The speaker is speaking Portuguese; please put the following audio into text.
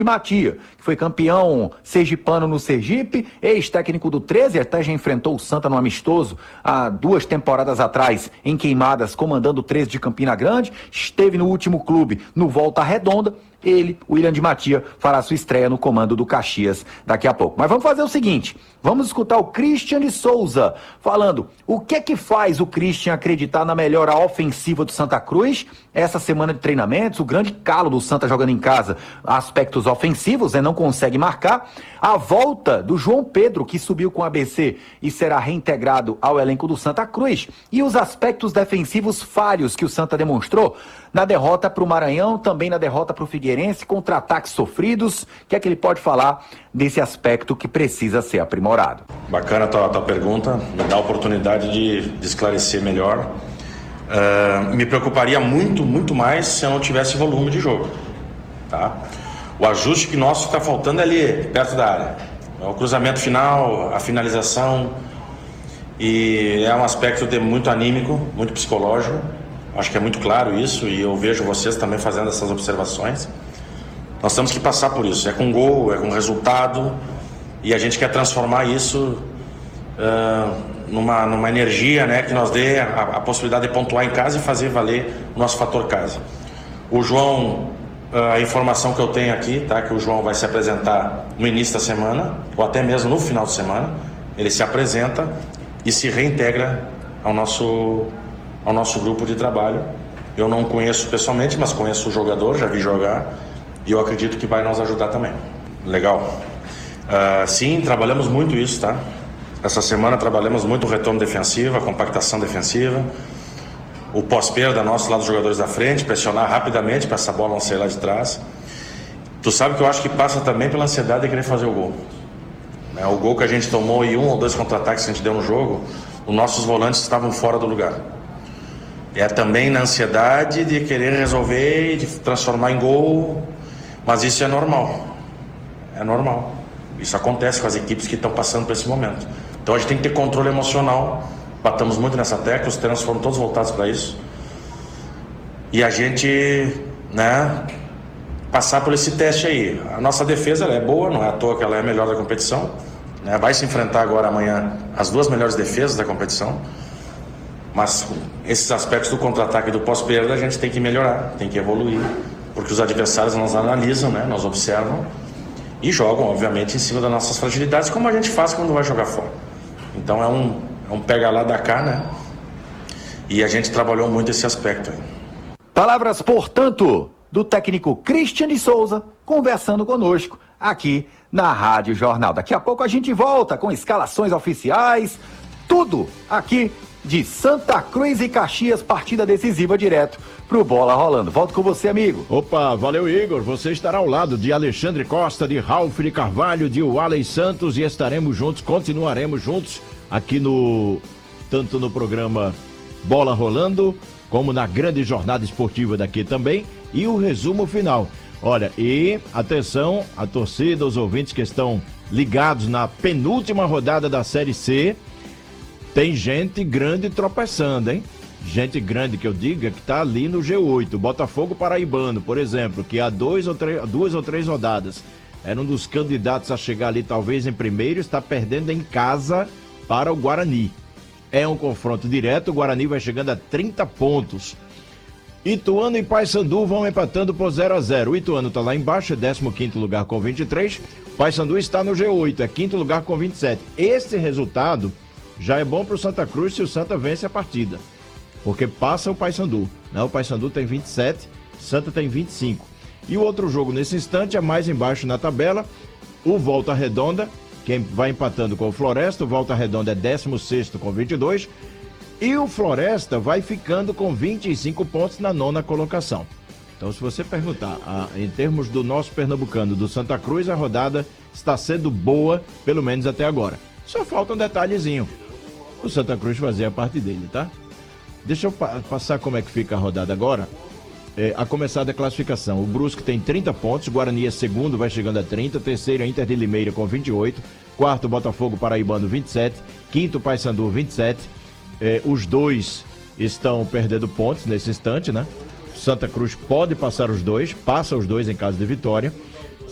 Matia, que foi campeão sergipano no Sergipe, ex-técnico do 13, até já enfrentou o Santa no amistoso há 2 temporadas atrás em Queimadas, comandando o 13 de Campina Grande, esteve no último clube no Volta Redonda. Ele, o William de Matia, fará sua estreia no comando do Caxias daqui a pouco. Mas vamos fazer o seguinte, vamos escutar o Christian de Souza falando o que é que faz o Christian acreditar na melhora ofensiva do Santa Cruz. Essa semana de treinamentos, o grande calo do Santa jogando em casa, aspectos ofensivos, não consegue marcar. A volta do João Pedro, que subiu com o ABC e será reintegrado ao elenco do Santa Cruz. E os aspectos defensivos falhos que o Santa demonstrou na derrota para o Maranhão, também na derrota para o Figueirense, contra-ataques sofridos. O que é que ele pode falar desse aspecto que precisa ser aprimorado? Bacana a tua pergunta, me dá a oportunidade de esclarecer melhor. Me preocuparia muito mais se eu não tivesse volume de jogo, tá? O ajuste que nosso está faltando é ali, perto da área. É o cruzamento final, a finalização, e é um aspecto muito anímico, muito psicológico. Acho que é muito claro isso, e eu vejo vocês também fazendo essas observações. Nós temos que passar por isso, é com gol, é com resultado, e a gente quer transformar isso numa energia, né, que nos dê a possibilidade de pontuar em casa e fazer valer o nosso fator casa. O João, a informação que eu tenho aqui, tá, que o João vai se apresentar no início da semana, ou até mesmo no final de semana. Ele se apresenta e se reintegra ao nosso grupo de trabalho. Eu não conheço pessoalmente, mas conheço o jogador, já vi jogar, e eu acredito que vai nos ajudar também. Legal. Sim, trabalhamos muito isso, tá? Essa semana trabalhamos muito o retorno defensivo, a compactação defensiva, o pós-perda nosso lá dos jogadores da frente, pressionar rapidamente para essa bola não sair lá de trás. Tu sabe que eu acho que passa também pela ansiedade de querer fazer o gol. O gol que a gente tomou e 1 ou 2 contra-ataques que a gente deu no jogo, os nossos volantes estavam fora do lugar. É também na ansiedade de querer resolver e de transformar em gol, mas isso é normal. É normal. Isso acontece com as equipes que estão passando por esse momento. Então a gente tem que ter controle emocional. Batamos muito nessa tecla, os treinos foram todos voltados para isso. E a gente, passar por esse teste aí. A nossa defesa ela é boa, não é à toa que ela é a melhor da competição. Vai se enfrentar agora amanhã as 2 melhores defesas da competição. Mas esses aspectos do contra-ataque e do pós-perda a gente tem que melhorar, tem que evoluir. Porque os adversários nos analisam, nos observam e jogam, obviamente, em cima das nossas fragilidades, como a gente faz quando vai jogar fora. Então é um pega lá da cá, E a gente trabalhou muito esse aspecto aí. Palavras, portanto, do técnico Christian de Souza, conversando conosco aqui na Rádio Jornal. Daqui a pouco a gente volta com escalações oficiais, tudo aqui de Santa Cruz e Caxias, partida decisiva direto pro Bola Rolando. Volto com você, amigo. Opa, valeu, Igor. Você estará ao lado de Alexandre Costa, de Ralf de Carvalho, de Walley Santos, e estaremos juntos, continuaremos juntos aqui tanto no programa Bola Rolando, como na grande jornada esportiva daqui também, e o resumo final. Olha, e atenção, a torcida, os ouvintes que estão ligados na penúltima rodada da Série C, tem gente grande tropeçando, hein? Gente grande que eu diga que tá ali no G8, Botafogo Paraibano, por exemplo, que há 2 ou 3 rodadas era um dos candidatos a chegar ali talvez em primeiro, está perdendo em casa para o Guarani. É um confronto direto, o Guarani vai chegando a 30 pontos. Ituano e Paysandu vão empatando por 0-0. O Ituano está lá embaixo, é 15º lugar com 23. Paysandu está no G8, é 5º lugar com 27. Esse resultado já é bom para o Santa Cruz se o Santa vence a partida, porque passa o Paysandu. O Paysandu tem 27, Santa tem 25. E o outro jogo nesse instante é mais embaixo na tabela, o Volta Redonda, quem vai empatando com o Floresta. O Volta Redonda é 16º com 22, e o Floresta vai ficando com 25 pontos na 9ª colocação. Então, se você perguntar em termos do nosso pernambucano, do Santa Cruz, a rodada está sendo boa, pelo menos até agora. Só falta um detalhezinho: o Santa Cruz fazer a parte dele, tá? Deixa eu passar como é que fica a rodada agora. A começar da classificação, o Brusque tem 30 pontos, Guarani é segundo, vai chegando a 30, terceiro é Inter de Limeira com 28, quarto Botafogo Paraibano 27, quinto Paysandu 27, os dois estão perdendo pontos nesse instante, Santa Cruz pode passar os dois, passa os dois em caso de vitória.